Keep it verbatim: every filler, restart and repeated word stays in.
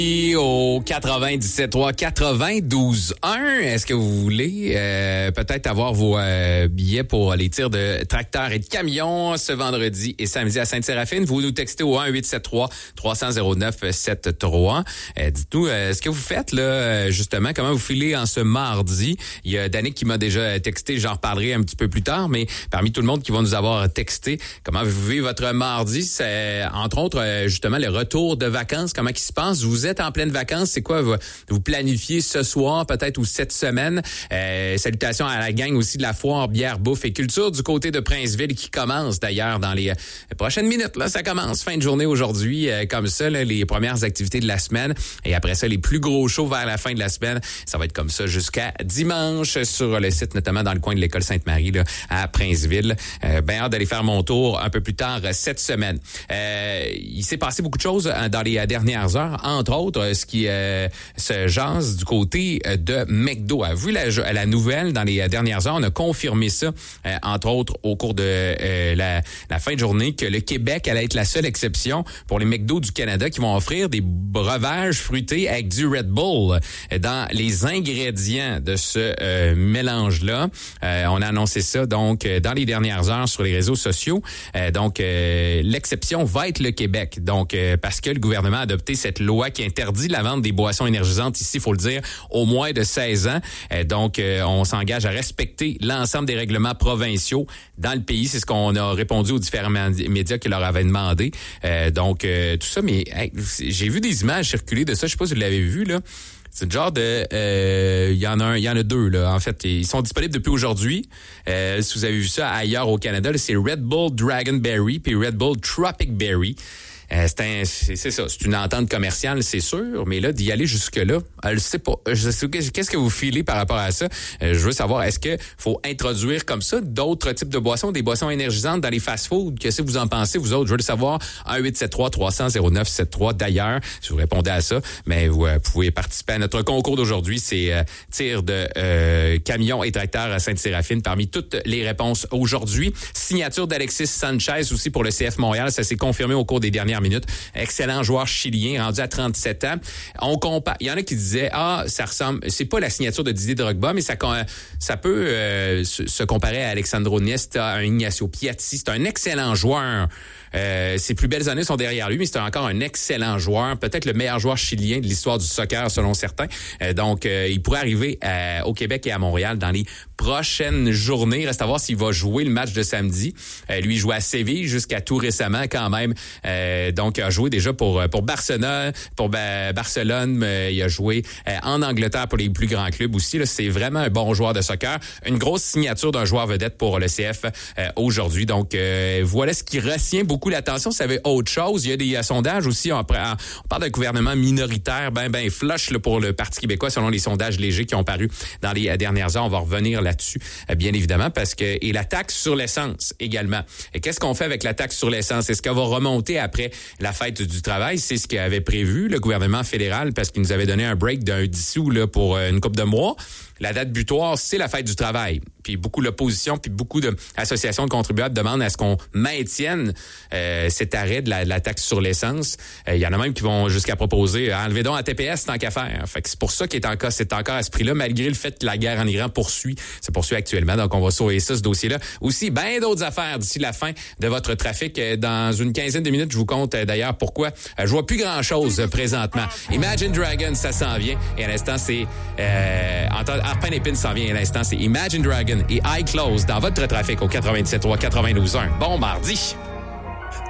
Au quatre-vingt-dix-sept trois, quatre-vingt-douze un, est-ce que vous voulez euh, peut-être avoir vos euh, billets pour les tirs de tracteurs et de camions ce vendredi et samedi à Sainte-Séraphine? Vous nous textez au un huit sept trois trois cents zéro neuf sept trois. Euh, dites-nous euh, ce que vous faites là, justement, comment vous filez en ce mardi. Il y a Danick qui m'a déjà texté, j'en reparlerai un petit peu plus tard, mais parmi tout le monde qui va nous avoir texté, comment vous vivez votre mardi? C'est entre autres justement le retour de vacances, comment il se passe? Vous êtes en pleine vacances, c'est quoi vous, vous planifiez ce soir peut-être ou cette semaine? Euh, salutations à la gang aussi de la foire bière, bouffe et culture du côté de Princeville qui commence d'ailleurs dans les, les prochaines minutes. Là, ça commence fin de journée aujourd'hui euh, comme ça, là, les premières activités de la semaine et après ça les plus gros shows vers la fin de la semaine. Ça va être comme ça jusqu'à dimanche sur le site, notamment dans le coin de l'école Sainte-Marie là, à Princeville. Euh, bien hâte d'aller faire mon tour un peu plus tard cette semaine. Euh, il s'est passé beaucoup de choses dans les dernières heures, entre autres ce qui euh, se jase du côté de McDo. A vu la, la nouvelle dans les dernières heures, on a confirmé ça, euh, entre autres au cours de euh, la, la fin de journée, que le Québec allait être la seule exception pour les McDo du Canada qui vont offrir des breuvages fruités avec du Red Bull dans les ingrédients de ce euh, mélange-là. Euh, on a annoncé ça donc dans les dernières heures sur les réseaux sociaux. Euh, donc euh, l'exception va être le Québec. Donc euh, parce que le gouvernement a adopté cette loi qui interdit la vente des boissons énergisantes ici, il faut le dire, au moins de seize ans. Euh, donc, euh, on s'engage à respecter l'ensemble des règlements provinciaux dans le pays. C'est ce qu'on a répondu aux différents médias qui leur avaient demandé. Euh, donc, euh, tout ça, mais hey, j'ai vu des images circuler de ça. Je sais pas si vous l'avez vu, là. C'est le genre de... Il euh, y en a un, il y en a deux, là. En fait, ils sont disponibles depuis aujourd'hui. Euh, si vous avez vu ça ailleurs au Canada, là, c'est Red Bull Dragonberry puis Red Bull Tropic Berry. Euh, c'est, un, c'est, c'est ça, c'est une entente commerciale, c'est sûr, mais là, d'y aller jusque-là, je sais pas. Je sais, qu'est-ce que vous filez par rapport à ça? Euh, je veux savoir, est-ce que faut introduire comme ça d'autres types de boissons, des boissons énergisantes dans les fast-foods? Qu'est-ce que vous en pensez, vous autres? Je veux le savoir. un huit sept trois trois cents zéro neuf sept trois. D'ailleurs, si vous répondez à ça, mais vous euh, pouvez participer à notre concours d'aujourd'hui. C'est euh, tir de euh, camions et tracteurs à Sainte-Séraphine parmi toutes les réponses aujourd'hui. Signature d'Alexis Sanchez aussi pour le C F Montréal. Ça s'est confirmé au cours des dernières minutes. Excellent joueur chilien, rendu à trente-sept ans. On compare. Il y en a qui disaient, ah, ça ressemble, c'est pas la signature de Didier Drogba, mais ça, ça peut euh, se, se comparer à Alexandro Nesta, à Ignacio Piatti. C'est un excellent joueur. Euh, ses plus belles années sont derrière lui, mais c'est encore un excellent joueur, peut-être le meilleur joueur chilien de l'histoire du soccer selon certains. Euh, donc, euh, il pourrait arriver à, au Québec et à Montréal dans les prochaines journées. Reste à voir s'il va jouer le match de samedi. Euh, lui, il jouait à Séville jusqu'à tout récemment quand même. Euh, donc, il a joué déjà pour pour Barcelone, pour ba- Barcelone. Euh, il a joué euh, en Angleterre pour les plus grands clubs aussi. Là, c'est vraiment un bon joueur de soccer. Une grosse signature d'un joueur vedette pour le C F euh, aujourd'hui. Donc, euh, voilà ce qui retient beaucoup l'attention. Ça avait autre chose. Il y a des euh, sondages aussi. On, on parle d'un gouvernement minoritaire, ben ben flush là, pour le Parti québécois selon les sondages légers qui ont paru dans les euh, dernières heures. On va revenir là-dessus, euh, bien évidemment, parce que et la taxe sur l'essence également. Et qu'est-ce qu'on fait avec la taxe sur l'essence? Est-ce qu'elle va remonter après la fête du travail? C'est ce qu'avait prévu le gouvernement fédéral parce qu'il nous avait donné un break d'un dix sous là, pour euh, une couple de mois. La date butoir, c'est la fête du travail. Puis beaucoup l'opposition, puis beaucoup d'associations de, de contribuables demandent à ce qu'on maintienne euh, cet arrêt de la, de la taxe sur l'essence. Il euh, y en a même qui vont jusqu'à proposer euh, enlever donc à T P S tant qu'à faire. Fait que c'est pour ça qu'il est encore, c'est encore à ce prix-là, malgré le fait que la guerre en Iran poursuit, se poursuit actuellement. Donc on va sauver ça, ce dossier-là. Aussi, bien d'autres affaires d'ici la fin de votre trafic. Dans une quinzaine de minutes, je vous compte euh, d'ailleurs pourquoi. Euh, je vois plus grand-chose euh, présentement. Imagine Dragons, ça s'en vient. Et à l'instant, c'est euh, Arpin Épine s'en vient. À l'instant, c'est Imagine Dragon et I Close dans votre trafic au quatre-vingt-dix-sept trois quatre-vingt-douze un. Bon mardi!